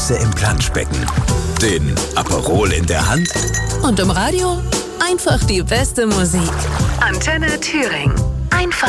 Füße im Planschbecken, den Aperol in der Hand und im Radio einfach die beste Musik. Antenne Thüringen. Einfach